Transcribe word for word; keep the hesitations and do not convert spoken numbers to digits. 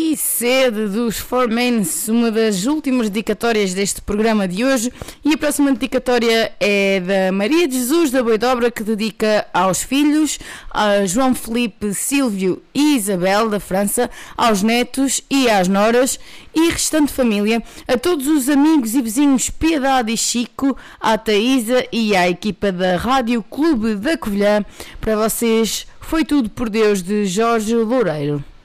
Que sede dos Four Mains, uma das últimas dedicatórias deste programa de hoje. E a próxima dedicatória é da Maria de Jesus da Boidobra, que dedica aos filhos, a João Felipe, Silvio e Isabel da França, aos netos e às noras e restante família, a todos os amigos e vizinhos Piedade e Chico, à Taísa e à equipa da Rádio Clube da Covilhã. Para vocês, Foi Tudo por Deus, de Jorge Loureiro.